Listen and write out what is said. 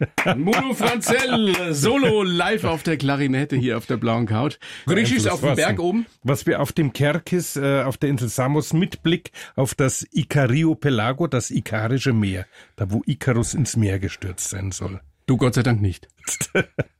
Munu Franzell, solo live auf der Klarinette hier auf der blauen Couch. Griechisch auf dem Berg oben. Was wir auf dem Kerkis, auf der Insel Samos mit Blick auf das Ikariopelago, das Ikarische Meer, da wo Ikarus ins Meer gestürzt sein soll. Du Gott sei Dank nicht.